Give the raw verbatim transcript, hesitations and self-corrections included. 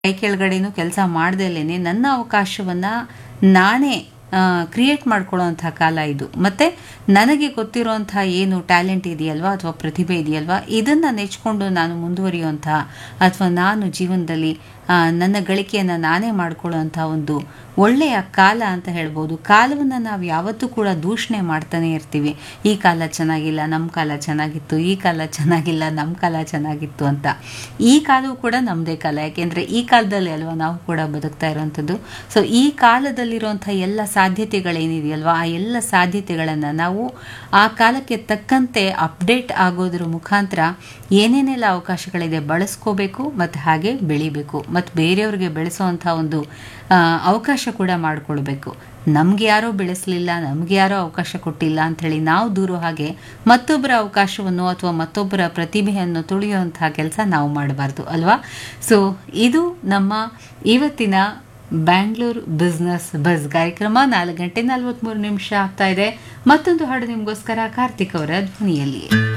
ಕೈ ಕೆಳಗಡೆನೂ ಕೆಲಸ ಮಾಡ್ದೇಲೇನೆ ನನ್ನ ಅವಕಾಶವನ್ನ ನಾನೇ ಕ್ರಿಯೇಟ್ ಮಾಡ್ಕೊಳ್ಳೋವಂಥ ಕಾಲ ಇದು. ಮತ್ತು ನನಗೆ ಗೊತ್ತಿರೋಂಥ ಏನು ಟ್ಯಾಲೆಂಟ್ ಇದೆಯಲ್ವಾ ಅಥವಾ ಪ್ರತಿಭೆ ಇದೆಯಲ್ವಾ, ಇದನ್ನು ನೆಚ್ಕೊಂಡು ನಾನು ಮುಂದುವರಿಯುವಂಥ ಅಥವಾ ನಾನು ಜೀವನದಲ್ಲಿ ನನ್ನ ಗಳಿಕೆಯನ್ನು ನಾನೇ ಮಾಡ್ಕೊಳ್ಳೋವಂಥ ಒಂದು ಒಳ್ಳೆಯ ಕಾಲ ಅಂತ ಹೇಳ್ಬೋದು. ಕಾಲವನ್ನು ನಾವು ಯಾವತ್ತೂ ಕೂಡ ದೂಷಣೆ ಮಾಡ್ತಾನೆ ಇರ್ತೀವಿ. ಈ ಕಾಲ ಚೆನ್ನಾಗಿಲ್ಲ, ನಮ್ಮ ಕಾಲ ಚೆನ್ನಾಗಿತ್ತು, ಈ ಕಾಲ ಚೆನ್ನಾಗಿಲ್ಲ, ನಮ್ಮ ಕಾಲ ಚೆನ್ನಾಗಿತ್ತು ಅಂತ. ಈ ಕಾಲವೂ ಕೂಡ ನಮ್ಮದೇ ಕಾಲ, ಯಾಕೆಂದರೆ ಈ ಕಾಲದಲ್ಲಿ ಅಲ್ವಾ ನಾವು ಕೂಡ ಬದುಕ್ತಾ ಇರೋವಂಥದ್ದು. ಸೊ ಈ ಕಾಲದಲ್ಲಿರುವಂಥ ಎಲ್ಲ ಸಾಧ್ಯತೆಗಳೇನಿದೆಯಲ್ವಾ, ಆ ಎಲ್ಲ ಸಾಧ್ಯತೆಗಳನ್ನು ನಾವು ಆ ಕಾಲಕ್ಕೆ ತಕ್ಕಂತೆ ಅಪ್ಡೇಟ್ ಆಗೋದ್ರ ಮುಖಾಂತರ ಏನೇನೆಲ್ಲ ಅವಕಾಶಗಳಿದೆ ಬಳಸ್ಕೋಬೇಕು ಮತ್ತು ಹಾಗೆ ಬೆಳಿಬೇಕು ಮತ್ತು ಬೇರೆಯವ್ರಿಗೆ ಬೆಳೆಸೋವಂಥ ಒಂದು ಅವಕಾಶ ಕೂಡ ಮಾಡಿಕೊಳ್ಬೇಕು. ನಮ್ಗೆ ಯಾರೋ ಬೆಳೆಸಲಿಲ್ಲ, ನಮ್ಗೆ ಯಾರೋ ಅವಕಾಶ ಕೊಟ್ಟಿಲ್ಲ ಅಂಥೇಳಿ ನಾವು ದೂರೋ ಹಾಗೆ ಮತ್ತೊಬ್ಬರ ಅವಕಾಶವನ್ನು ಅಥವಾ ಮತ್ತೊಬ್ಬರ ಪ್ರತಿಭೆಯನ್ನು ತುಳಿಯುವಂತಹ ಕೆಲಸ ನಾವು ಮಾಡಬಾರ್ದು ಅಲ್ವಾ. ಸೊ ಇದು ನಮ್ಮ ಇವತ್ತಿನ ಬ್ಯಾಂಗ್ಳೂರ್ ಬಿಸ್ನೆಸ್ ಬಸ್ ಕಾರ್ಯಕ್ರಮ. ನಾಲ್ಕು ಗಂಟೆ ನಲ್ವತ್ಮೂರು ನಿಮಿಷ ಆಗ್ತಾ ಇದೆ. ಮತ್ತೊಂದು ಹಾಡು ನಿಮಗೋಸ್ಕರ ಕಾರ್ತಿಕ್ ಅವರ ಧ್ವನಿಯಲ್ಲಿ.